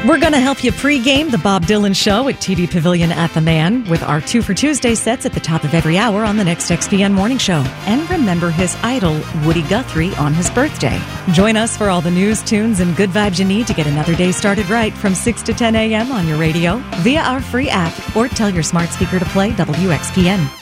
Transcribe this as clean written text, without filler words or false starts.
We're going to help you pregame the Bob Dylan Show at TD Pavilion at the Man with our 2 for Tuesday sets at the top of every hour on the next XPN Morning Show. And remember his idol, Woody Guthrie, on his birthday. Join us for all the news, tunes, and good vibes you need to get another day started right from 6 to 10 a.m. on your radio, via our free app, or tell your smart speaker to play WXPN.